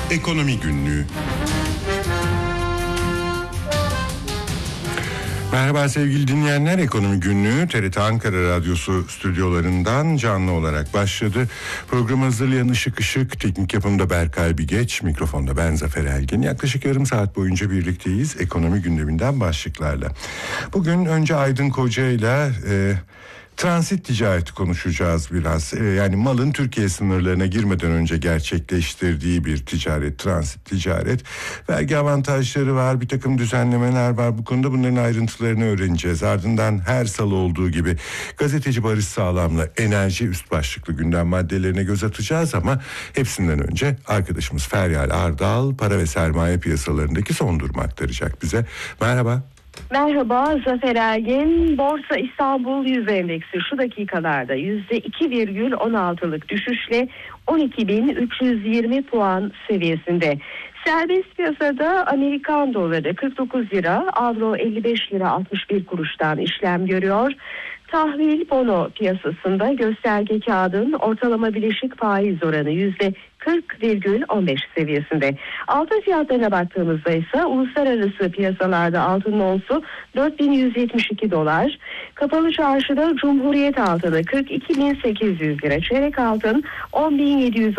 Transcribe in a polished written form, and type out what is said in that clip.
Ekonomi Günlüğü. Merhaba sevgili dinleyenler, Ekonomi Günlüğü TRT Ankara Radyosu stüdyolarından canlı olarak başladı. Programı hazırlayan Işık, teknik yapımda Berkay Bigeç, mikrofonda ben Zafer Elgin. Yaklaşık yarım saat boyunca birlikteyiz ekonomi gündeminden başlıklarla. Bugün önce Aydın Koca'yla transit ticareti konuşacağız biraz. Yani malın Türkiye sınırlarına girmeden önce gerçekleştirdiği bir ticaret, transit ticaret. Vergi avantajları var, bir takım düzenlemeler var. Bu konuda bunların ayrıntılarını öğreneceğiz. Ardından her salı olduğu gibi gazeteci Barış Sağlam'la enerji üst başlıklı gündem maddelerine göz atacağız ama hepsinden önce arkadaşımız Feryal Ardal para ve sermaye piyasalarındaki son durumu aktaracak bize. Merhaba. Merhaba Zafer Ergin. Borsa İstanbul Yüz Endeksi şu dakikalarda %2,16'lık düşüşle 12.320 puan seviyesinde. Serbest piyasada Amerikan doları 49 lira, avro 55 lira 61 kuruştan işlem görüyor. Tahvil bono piyasasında gösterge kağıdın ortalama bileşik faiz oranı %40,15 seviyesinde. Altın fiyatlarına baktığımızda ise uluslararası piyasalarda altının onsu 4.172 dolar. Kapalı çarşıda Cumhuriyet altını 42.800 lira. Çeyrek altın 10.700